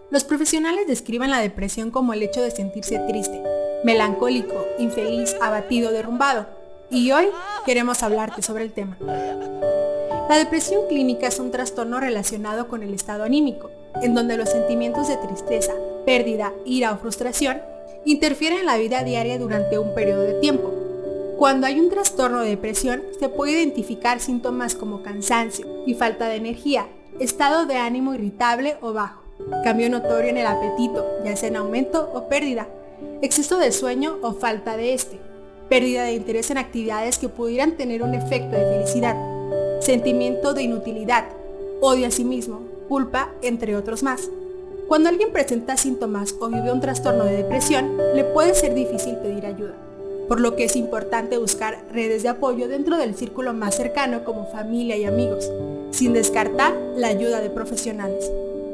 Los profesionales describen la depresión como el hecho de sentirse triste, melancólico, infeliz, abatido, derrumbado. Y hoy queremos hablarte sobre el tema. La depresión clínica es un trastorno relacionado con el estado anímico, en donde los sentimientos de tristeza, pérdida, ira o frustración interfieren en la vida diaria durante un periodo de tiempo. Cuando hay un trastorno de depresión, se puede identificar síntomas como cansancio y falta de energía, estado de ánimo irritable o bajo, cambio notorio en el apetito, ya sea en aumento o pérdida, exceso de sueño o falta de este, pérdida de interés en actividades que pudieran tener un efecto de felicidad, sentimiento de inutilidad, odio a sí mismo, culpa, entre otros más. Cuando alguien presenta síntomas o vive un trastorno de depresión, le puede ser difícil pedir ayuda, por lo que es importante buscar redes de apoyo dentro del círculo más cercano como familia y amigos, sin descartar la ayuda de profesionales.